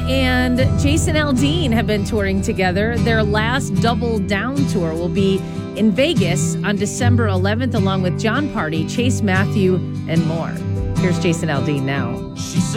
and Jason Aldean have been touring together. Their last Double Down tour will be in Vegas on December 11th, along with John Party, Chase Matthew, and more. Here's Jason Aldean now.